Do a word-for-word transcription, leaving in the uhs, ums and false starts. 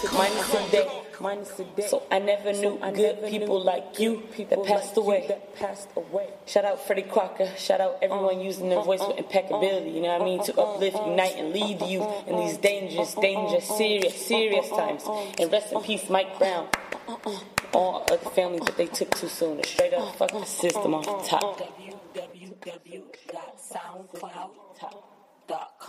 minus a day. Minus a day. So I never knew so good people like you that passed away. That passed away. Shout out Freddie Crocker. Shout out everyone uh, using their uh, voice uh, with impeccability. You know what I mean? To uplift, unite, and lead you in these dangerous, dangerous, serious, serious times. And rest in peace, Mike Brown. All other families that they took too soon. To straight up fuck the system off the top. w w w dot soundcloud dot com